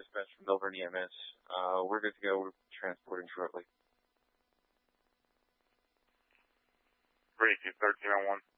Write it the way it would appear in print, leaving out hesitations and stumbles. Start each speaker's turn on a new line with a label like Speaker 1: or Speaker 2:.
Speaker 1: dispatch from Melbourne EMS. We're good to go. We're transporting shortly.
Speaker 2: Great, 1301.